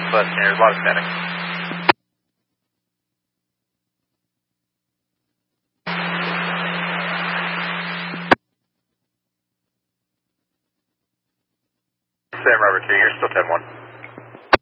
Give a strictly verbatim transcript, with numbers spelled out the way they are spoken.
but there's a lot of static. Sam Robert two, you're still ten one.